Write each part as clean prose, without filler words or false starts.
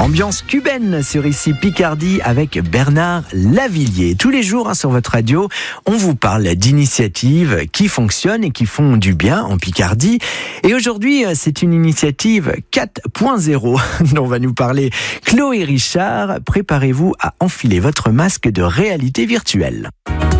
Ambiance cubaine sur Ici Picardie avec Bernard Lavillier. Tous les jours sur votre radio, on vous parle d'initiatives qui fonctionnent et qui font du bien en Picardie. Et aujourd'hui, c'est une initiative 4.0 dont va nous parler Chloé Richard. Préparez-vous à enfiler votre masque de réalité virtuelle.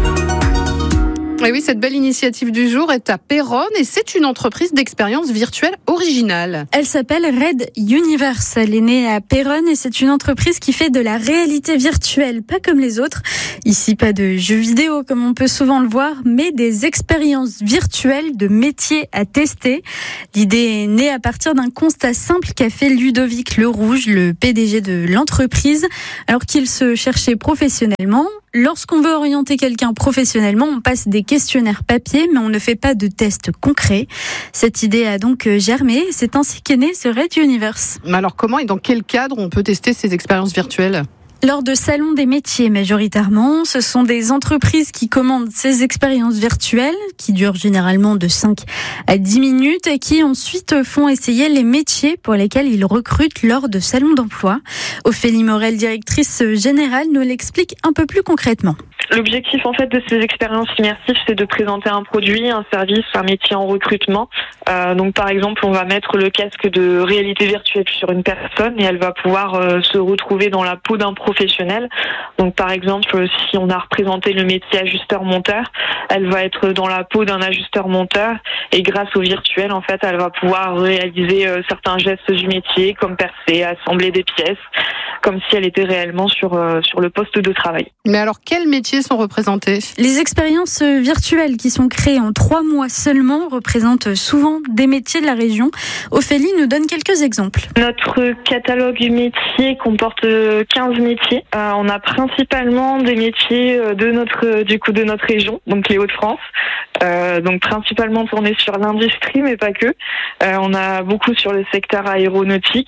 Et oui, cette belle initiative du jour est à Péronne et c'est une entreprise d'expérience virtuelle originale. Elle s'appelle Red Universe. Elle est née à Péronne et c'est une entreprise qui fait de la réalité virtuelle, pas comme les autres. Ici, pas de jeux vidéo comme on peut souvent le voir, mais des expériences virtuelles de métiers à tester. L'idée est née à partir d'un constat simple qu'a fait Ludovic Lerouge, le PDG de l'entreprise, alors qu'il se cherchait professionnellement. Lorsqu'on veut orienter quelqu'un professionnellement, on passe des questionnaires papier, mais on ne fait pas de tests concrets. Cette idée a donc germé. C'est ainsi qu'est né ce Red Universe. Mais alors comment et dans quel cadre on peut tester ces expériences virtuelles ? Lors de salons des métiers majoritairement, ce sont des entreprises qui commandent ces expériences virtuelles qui durent généralement de 5 à 10 minutes et qui ensuite font essayer les métiers pour lesquels ils recrutent lors de salons d'emploi. Ophélie Morel, directrice générale, nous l'explique un peu plus concrètement. L'objectif en fait de ces expériences immersives, c'est de présenter un produit, un service, un métier en recrutement. Donc par exemple, on va mettre le casque de réalité virtuelle sur une personne et elle va pouvoir se retrouver dans la peau d'un professionnel. Donc par exemple, si on a représenté le métier ajusteur-monteur, elle va être dans la peau d'un ajusteur-monteur et grâce au virtuel, en fait, elle va pouvoir réaliser certains gestes du métier comme percer, assembler des pièces, comme si elle était réellement sur le poste de travail. Mais alors, quels métiers sont représentés ? Les expériences virtuelles qui sont créées en 3 mois seulement représentent souvent des métiers de la région. Ophélie nous donne quelques exemples. Notre catalogue métier comporte 15 métiers. On a principalement des métiers de notre région, donc les Hauts-de-France. Donc principalement tournés sur l'industrie, mais pas que. On a beaucoup sur le secteur aéronautique.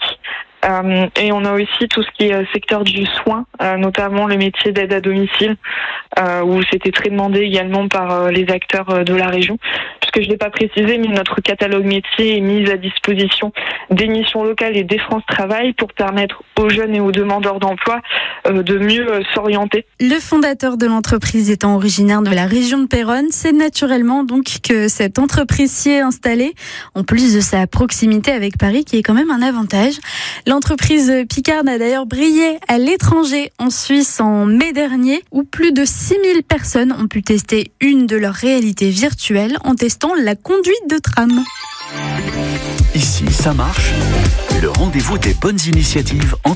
Et on a aussi tout ce qui est secteur du soin, notamment le métier d'aide à domicile, où c'était très demandé également par les acteurs de la région. Puisque je ne l'ai pas précisé, mais notre catalogue métier est mis à disposition des missions locales et des France Travail pour permettre aux jeunes et aux demandeurs d'emploi de mieux s'orienter. Le fondateur de l'entreprise étant originaire de la région de Péronne, c'est naturellement donc que cette entreprise s'y est installée, en plus de sa proximité avec Paris, qui est quand même un avantage. L'entreprise picarde a d'ailleurs brillé à l'étranger, en Suisse, en mai dernier, où plus de 6000 personnes ont pu tester une de leurs réalités virtuelles en testant la conduite de tram. Ici, ça marche. Le rendez-vous des bonnes initiatives en